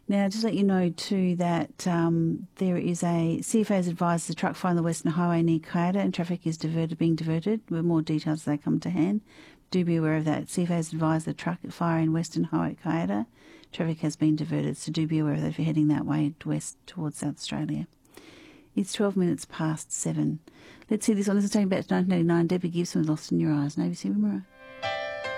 Now, just let you know too that there is a CFA has advised the truck fire on the Western Highway near Kayada and traffic is being diverted. With more details as they come to hand, do be aware of that. CFA has advised the truck fire in Western Highway at Kayada. Traffic has been diverted, so do be aware of that if you're heading that way west towards South Australia. It's 12 minutes past 7. Let's see this one. This is taking back to 1989. Debbie Gibson with Lost in Your Eyes. Navy Sea Wimmera.